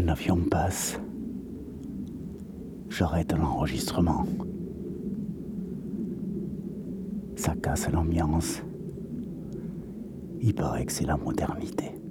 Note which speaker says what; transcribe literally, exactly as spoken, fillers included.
Speaker 1: Un avion passe. J'arrête l'enregistrement. Ça casse l'ambiance. Il paraît que c'est la modernité.